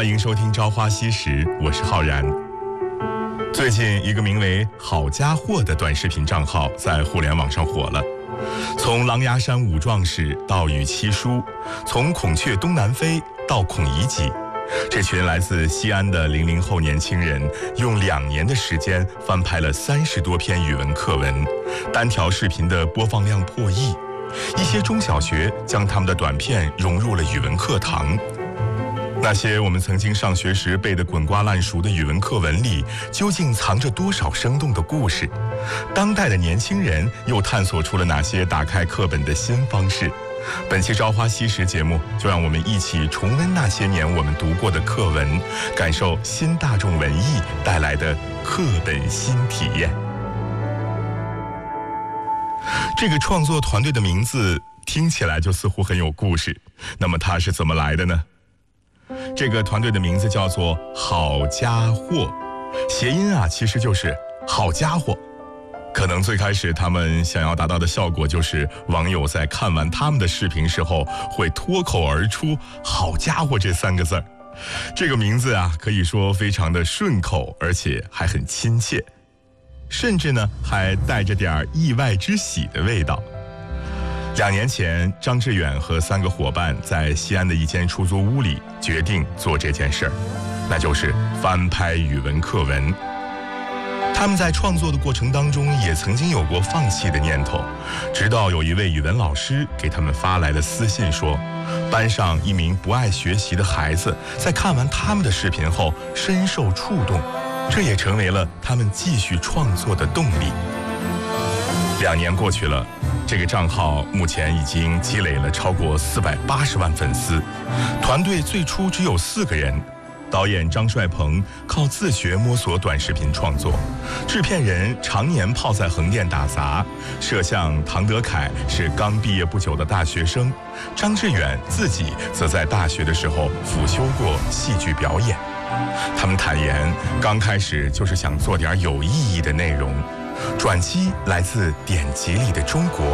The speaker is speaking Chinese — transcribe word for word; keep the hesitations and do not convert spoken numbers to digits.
欢迎收听《朝花夕拾》，我是浩然。最近，一个名为“好家伙”的短视频账号在互联网上火了。从狼牙山五壮士到与七叔，从孔雀东南飞到孔乙己，这群来自西安的零零后年轻人，用两年的时间翻拍了三十多篇语文课文，单条视频的播放量破亿。一些中小学将他们的短片融入了语文课堂。那些我们曾经上学时背得滚瓜烂熟的语文课文里，究竟藏着多少生动的故事？当代的年轻人又探索出了哪些打开课本的新方式？本期《朝花夕拾》节目，就让我们一起重温那些年我们读过的课文，感受新大众文艺带来的课本新体验。这个创作团队的名字听起来就似乎很有故事，那么它是怎么来的呢？这个团队的名字叫做好家伙，谐音啊其实就是好家伙。可能最开始他们想要达到的效果就是网友在看完他们的视频时候会脱口而出好家伙这三个字儿。这个名字啊可以说非常的顺口，而且还很亲切，甚至呢还带着点意外之喜的味道。两年前，张志远和三个伙伴在西安的一间出租屋里决定做这件事儿，那就是翻拍语文课文。他们在创作的过程当中也曾经有过放弃的念头，直到有一位语文老师给他们发来了私信说，班上一名不爱学习的孩子在看完他们的视频后深受触动，这也成为了他们继续创作的动力。两年过去了，这个账号目前已经积累了超过四百八十万粉丝。团队最初只有四个人，导演张帅鹏靠自学摸索短视频创作，制片人常年泡在横店打杂，摄像唐德凯是刚毕业不久的大学生，张志远自己则在大学的时候辅修过戏剧表演。他们坦言，刚开始就是想做点有意义的内容。转机来自典籍里的中国，